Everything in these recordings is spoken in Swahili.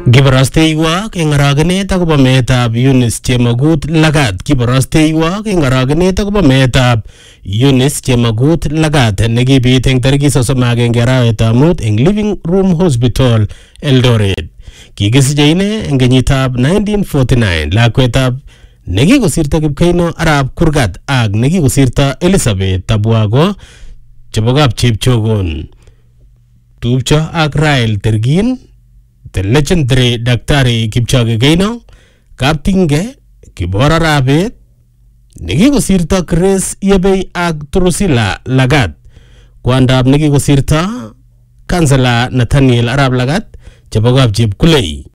Kibarasteiwok eng aragenet akobo meetab Eunice Chemagut Lagat. Kibarasteiwok eng aragenet akobo meetab Eunice Chemagut Lagat nekibit eng tarikit 31 arawetab mut eng Living Room Hospital Eldoret. Kikisiche ine eng kenyitab 1949. Lakwetab nekikosirto Kipkeino Arap Kurgat ak nekikosirto Elizabeth Tabwago chebo kapchepchogon. Tupcho ak Rael Tergin, the legendary Daktari Kipchoge Keino, Kaptinge, Kibora Rabet, nekikosirto Grace Yebei ak Turusila Lagat. Kwandab nekikosirto Kansela Nathaniel Arap Lagat chebo kapchepkulei.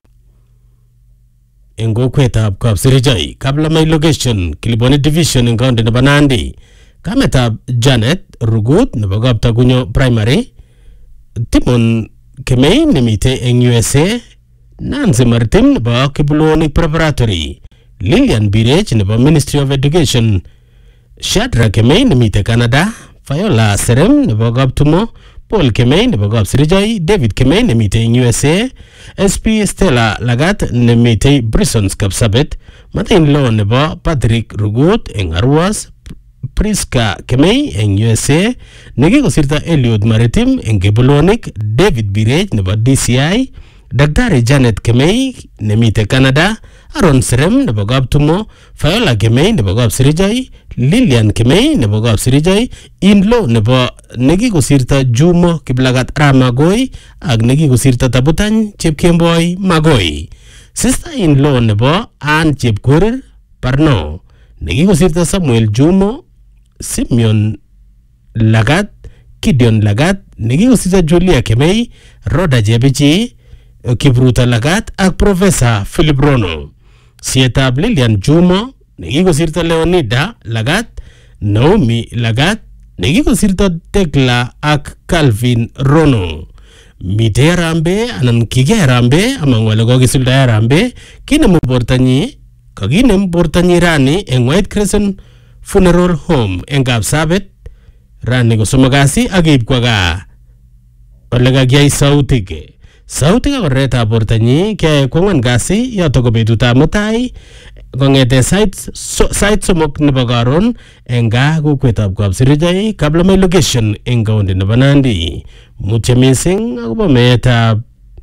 Eng kokwetab Kapsirichai, Kaplamai location, Kiliboni division eng county nebo Nandi. Kametab Janet Rugut nebo Kaptagunyo primary, Timon Kemei nemite eng USA, Nancy Martin nebo Kibuloni preparatory, Lillian Birech nebo Ministry of Education, Shadra Kemei nemite Canada, Viola Serem nebo Kaptumo, Paul Kemei nebo Kapsirichai, David Kemei nemite eng USA, SP Stella Lagat nemite Brisons Kapsabet, mother-in-law nebo Patrick Rugut eng Arwas, Priska Kemei eng USA, nekikosirto Eliud Maritim eng Kibulonik, David Birech nebo DCI, Daktari Janet Kemei nemite Canada, Aaron Serem nebo Kaptumo, Viola Kemei nebo Kapsirichai, Lillian Kemei nebo Kapsirichai, in-law nebo nekikosirto Jumo Kiplagat Ramagoi ak nekikosirto Tabutany Chepkemboi Magoi, sister-in-law nebo Ann Chepkorir Parno, nekikosirto Samuel Jumo, Simeon Lagat, Gideon Lagat, nekikosirto Julia Kemei, Roda Jebichi, Kipruta Lagat ak Professor Philip Rono. Sietab Lilian Jumo, nekikosirto Leonida Lagat, Naomi Lagat, nekikosirto Tekla ak Calvin Rono. Mite Harambe anan kike Harambe amang wale kokisulda Harambe, kinemu bortanyi, kakinem bortanyi rani eng White Crescent Funeral Home eng Kapsabet rani kosomok kasi ak keib kwa gaa ole kakiyai sautik. Sautik ak koretab bortanyi kiyae kwang'wan kasi yoto ko betutab mutai kong'ete sait somok nebo karon eng gaa kokwetab Kapsirichai, Kaplamai location eng county nebo Nandi. Mutyo mising akobo meetab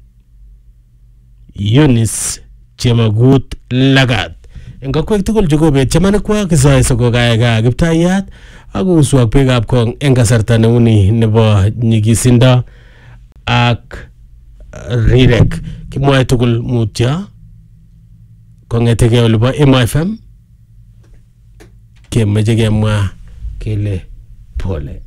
Eunice Chemagut Lagat. Eng kokwek tugul chekobet chamanikwa kisoe sokokae gaa Kiptayat ak uswak bekab kong eng kasarta neuni nebo nyigisindo ak rirek. Kimwae tugul mutyo kong'etege olibo Emo FM kemeche kemwa kele pole.